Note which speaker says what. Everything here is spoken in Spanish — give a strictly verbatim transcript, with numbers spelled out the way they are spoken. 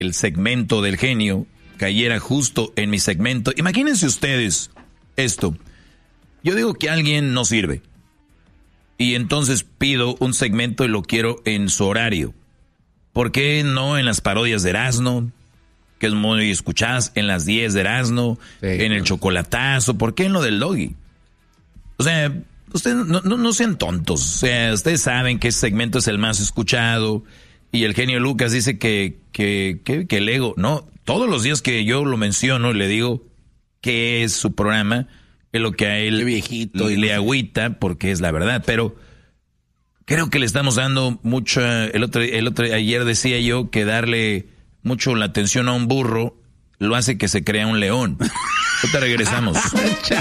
Speaker 1: el segmento del genio cayera justo en mi segmento. Imagínense ustedes esto. Yo digo que alguien no sirve. Y entonces pido un segmento y lo quiero en su horario. ¿Por qué no en las parodias de Erasmo? Que es muy escuchadas, en las diez de Erasmo, sí, en el chocolatazo. ¿Por qué en lo del Doggy? O sea, ustedes no, no, no sean tontos. O sea, ustedes saben que ese segmento es el más escuchado. Y el genio Lucas dice que, que, que, que el ego, no, todos los días que yo lo menciono y le digo que es su programa, es lo que a él
Speaker 2: viejito,
Speaker 1: le, le agüita, porque es la verdad. Pero creo que le estamos dando mucho. El otro, el otro, ayer decía yo que darle mucho la atención a un burro lo hace que se crea un león. Ahorita regresamos.